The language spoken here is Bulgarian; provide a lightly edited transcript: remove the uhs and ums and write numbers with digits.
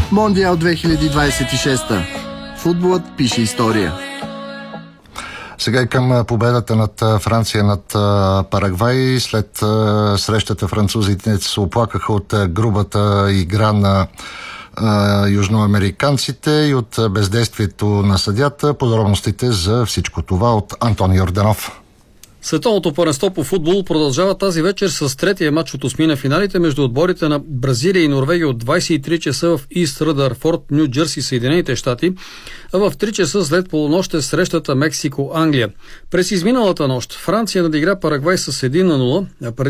Мондиал 2026. Футболът пише история. Сега и към победата над Франция над Парагвай. След срещата французите се оплакаха от грубата игра на южноамериканците и от бездействието на съдията. Подробностите за всичко това от Антон Йорданов. Световното първенство по футбол продължава тази вечер с третия матч от осмина финалите между отборите на Бразилия и Норвегия от 23 часа в Ист Ръдърфорд, Ню Джърси, Съединените щати, а в 3 часа след полунощ е срещата Мексико-Англия. През изминалата нощ Франция надигра Парагвай с 1-0, а преди